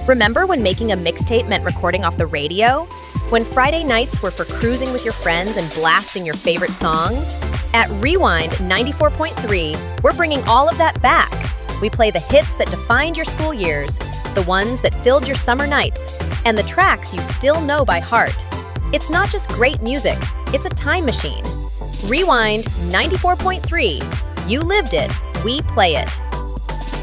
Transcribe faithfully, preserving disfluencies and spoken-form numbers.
Remember when making a mixtape meant recording off the radio? When Friday nights were for cruising with your friends and blasting your favorite songs? At Rewind ninety-four point three, we're bringing all of that back. We play the hits that defined your school years, the ones that filled your summer nights, and the tracks you still know by heart. It's not just great music, it's a time machine. Rewind ninety-four point three. You lived it, we play it.